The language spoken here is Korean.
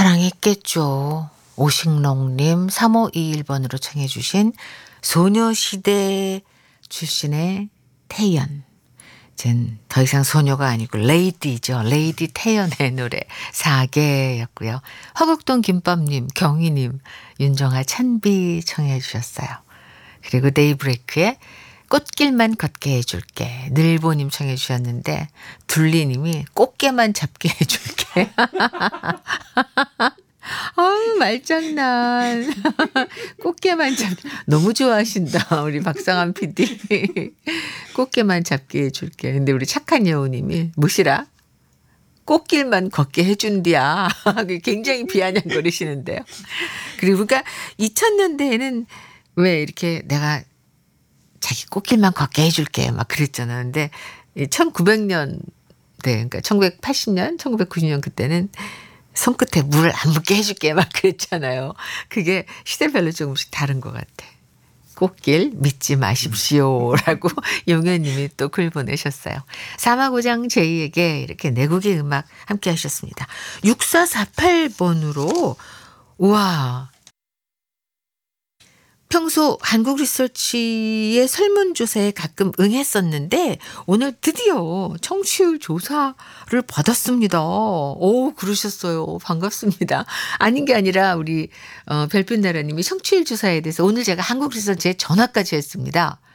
사랑했겠죠. 오식농님 3521번으로 청해 주신 소녀시대 출신의 태연. 쟨 더 이상 소녀가 아니고 레이디죠. 레이디 태연의 노래 사계였고요. 화곡동 김밥님, 경희님, 윤정아 찬비 청해 주셨어요. 그리고 데이브레이크의 꽃길만 걷게 해줄게. 늘보님 청해 주셨는데 둘리님이 꽃게만 잡게 해줄게. 아우 말장난. 꽃게만 잡게. 너무 좋아하신다 우리 박상한 PD. 꽃게만 잡게 해줄게. 근데 우리 착한 여우님이 무시라 꽃길만 걷게 해준디야. 굉장히 비아냥거리시는데요. 그리고 그러니까 2000년대에는 왜 이렇게 내가 자기 꽃길만 걷게 해줄게 막 그랬잖아. 근데 1900년대 그러니까 1980년 1990년 그때는 손끝에 물 안 묻게 해줄게 막 그랬잖아요. 그게 시대별로 조금씩 다른 것 같아. 꽃길 믿지 마십시오라고 용현님이 또 글 보내셨어요. 사마고장 제이에게 이렇게 내국의 음악 함께 하셨습니다. 6448번으로 우와 평소 한국 리서치의 설문조사에 가끔 응했었는데 오늘 드디어 청취율 조사를 받았습니다. 오 그러셨어요. 반갑습니다. 아닌 게 아니라 우리 별빛나라님이 청취율 조사에 대해서 오늘 제가 한국 리서치에 전화까지 했습니다.